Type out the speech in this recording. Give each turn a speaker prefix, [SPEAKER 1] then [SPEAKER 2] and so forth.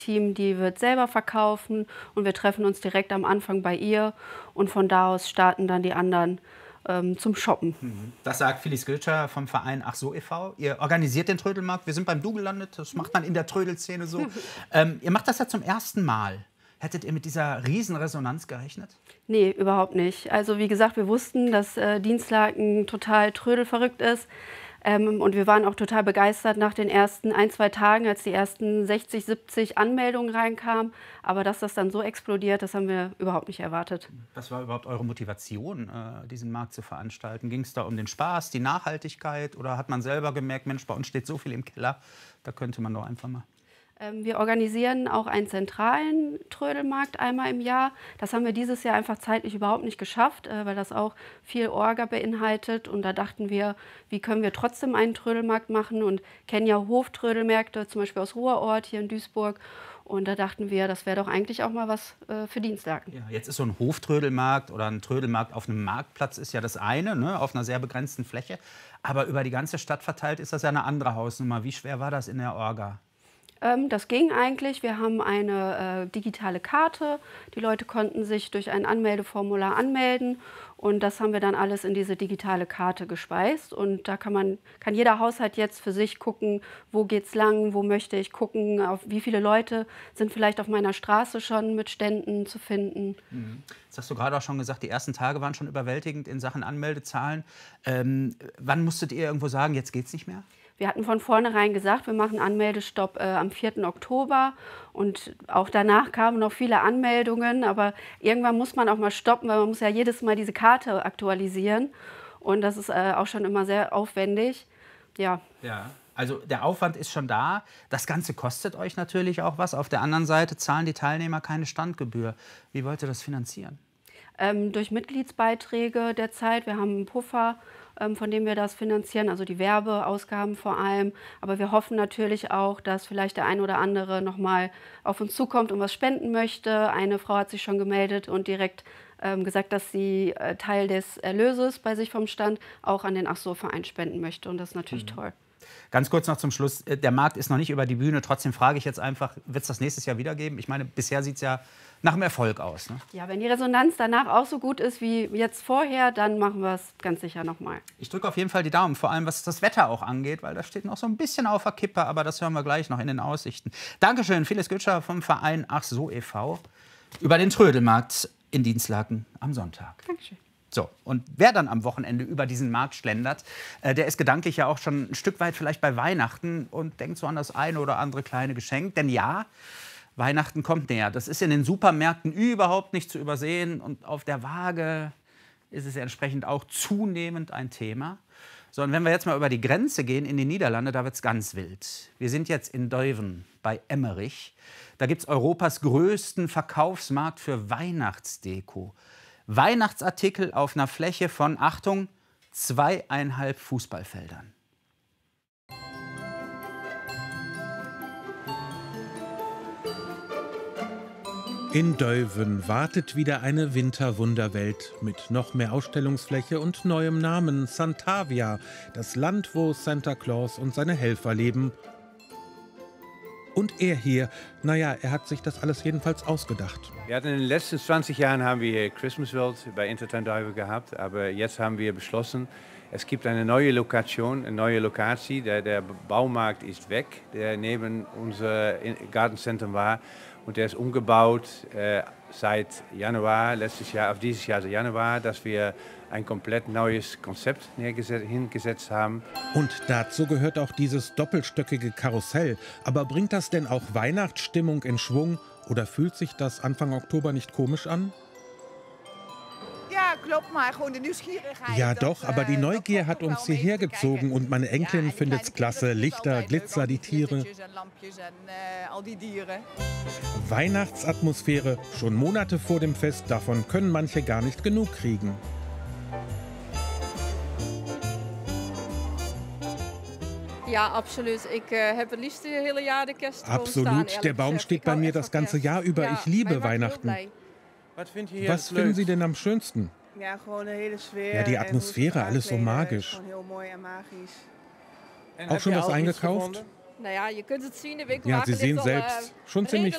[SPEAKER 1] Team, die wird selber verkaufen und wir treffen uns direkt am Anfang bei ihr und von da aus starten dann die anderen zum Shoppen.
[SPEAKER 2] Das sagt Phyllis Gilscher vom Verein Ach so e.V. Ihr organisiert den Trödelmarkt. Wir sind beim Du gelandet. Das macht man in der Trödelszene so. Ihr macht das ja zum ersten Mal. Hättet ihr mit dieser Riesenresonanz gerechnet?
[SPEAKER 1] Nee, überhaupt nicht. Also wie gesagt, wir wussten, dass Dinslaken total trödelverrückt ist. Und wir waren auch total begeistert nach den ersten 1, 2 Tagen, als die ersten 60, 70 Anmeldungen reinkamen. Aber dass das dann so explodiert, das haben wir überhaupt nicht erwartet.
[SPEAKER 2] Was war überhaupt eure Motivation, diesen Markt zu veranstalten? Ging es da um den Spaß, die Nachhaltigkeit oder hat man selber gemerkt, Mensch, bei uns steht so viel im Keller, da könnte man doch einfach mal...
[SPEAKER 1] Wir organisieren auch einen zentralen Trödelmarkt einmal im Jahr. Das haben wir dieses Jahr einfach zeitlich überhaupt nicht geschafft, weil das auch viel Orga beinhaltet. Und da dachten wir, wie können wir trotzdem einen Trödelmarkt machen und kennen ja Hoftrödelmärkte, zum Beispiel aus Ruhrort hier in Duisburg. Und da dachten wir, das wäre doch eigentlich auch mal was für Dinslaken.
[SPEAKER 2] Ja, jetzt ist so ein Hoftrödelmarkt oder ein Trödelmarkt auf einem Marktplatz ist ja das eine, ne, auf einer sehr begrenzten Fläche. Aber über die ganze Stadt verteilt ist das ja eine andere Hausnummer. Wie schwer war das in der Orga?
[SPEAKER 1] Das ging eigentlich. Wir haben eine digitale Karte. Die Leute konnten sich durch ein Anmeldeformular anmelden. Und das haben wir dann alles in diese digitale Karte gespeist. Und da kann jeder Haushalt jetzt für sich gucken, wo geht's lang, wo möchte ich gucken, auf wie viele Leute sind vielleicht auf meiner Straße schon mit Ständen zu finden.
[SPEAKER 2] Das hast du gerade auch schon gesagt, die ersten Tage waren schon überwältigend in Sachen Anmeldezahlen. Wann musstet ihr irgendwo sagen, jetzt geht's nicht mehr?
[SPEAKER 1] Wir hatten von vornherein gesagt, wir machen Anmeldestopp am 4. Oktober und auch danach kamen noch viele Anmeldungen, aber irgendwann muss man auch mal stoppen, weil man muss ja jedes Mal diese Karte aktualisieren und das ist auch schon immer sehr aufwendig. Ja.
[SPEAKER 2] Also der Aufwand ist schon da, das Ganze kostet euch natürlich auch was. Auf der anderen Seite zahlen die Teilnehmer keine Standgebühr. Wie wollt ihr das finanzieren?
[SPEAKER 1] Durch Mitgliedsbeiträge derzeit. Wir haben einen Puffer, von dem wir das finanzieren, also die Werbeausgaben vor allem. Aber wir hoffen natürlich auch, dass vielleicht der ein oder andere noch mal auf uns zukommt und was spenden möchte. Eine Frau hat sich schon gemeldet und direkt gesagt, dass sie Teil des Erlöses bei sich vom Stand auch an den Ach so Verein spenden möchte. Und das ist natürlich toll.
[SPEAKER 2] Ganz kurz noch zum Schluss. Der Markt ist noch nicht über die Bühne. Trotzdem frage ich jetzt einfach, wird es das nächstes Jahr wieder geben? Ich meine, bisher sieht es ja nach einem Erfolg aus. Ne?
[SPEAKER 1] Ja, wenn die Resonanz danach auch so gut ist wie jetzt vorher, dann machen wir es ganz sicher noch mal.
[SPEAKER 2] Ich drücke auf jeden Fall die Daumen, vor allem was das Wetter auch angeht, weil das steht noch so ein bisschen auf der Kippe, aber das hören wir gleich noch in den Aussichten. Dankeschön, Phyllis Gilscher vom Verein Ach so e.V. über den Trödelmarkt in Dinslaken am Sonntag.
[SPEAKER 1] Dankeschön.
[SPEAKER 2] So, und wer dann am Wochenende über diesen Markt schlendert, der ist gedanklich ja auch schon ein Stück weit vielleicht bei Weihnachten und denkt so an das eine oder andere kleine Geschenk. Denn ja, Weihnachten kommt näher. Das ist in den Supermärkten überhaupt nicht zu übersehen. Und auf der Waage ist es entsprechend auch zunehmend ein Thema. So, und wenn wir jetzt mal über die Grenze gehen in die Niederlande, da wird es ganz wild. Wir sind jetzt in Deuven bei Emmerich. Da gibt es Europas größten Verkaufsmarkt für Weihnachtsdeko. Weihnachtsartikel auf einer Fläche von, Achtung, 2,5 Fußballfeldern.
[SPEAKER 3] In Deuven wartet wieder eine Winterwunderwelt mit noch mehr Ausstellungsfläche und neuem Namen: Santavia, das Land, wo Santa Claus und seine Helfer leben. Und er hier, naja, er hat sich das alles jedenfalls ausgedacht.
[SPEAKER 4] Wir hatten in den letzten 20 Jahren haben wir Christmas World bei Intertown Deuven gehabt, aber jetzt haben wir beschlossen, es gibt eine neue Lokation, eine neue Lokatie. Der Baumarkt ist weg, der neben unser Gartencentrum war, und der ist umgebaut seit Januar letztes Jahr, auf dieses Jahr, also Januar, dass wir ein komplett neues Konzept hingesetzt haben.
[SPEAKER 3] Und dazu gehört auch dieses doppelstöckige Karussell. Aber bringt das denn auch Weihnachtsstimmung in Schwung? Oder fühlt sich das Anfang Oktober nicht komisch an? Ja doch, aber die Neugier hat uns hierher gezogen und meine Enkelin findet's klasse. Lichter, Glitzer, die Tiere. Weihnachtsatmosphäre, schon Monate vor dem Fest, davon können manche gar nicht genug kriegen.
[SPEAKER 5] Ja, absolut. Ich habe het liefst het hele Jahr de kerstboom staan.
[SPEAKER 3] Absolut, der Baum steht bei mir das ganze Jahr über. Ich liebe Weihnachten. Was finden Sie denn am schönsten? Ja, die Atmosphäre, alles so magisch. Auch schon was eingekauft?
[SPEAKER 5] Nou ja, je kunt het zien. De winkel
[SPEAKER 3] Ja, Sie sehen selbst, schon ziemlich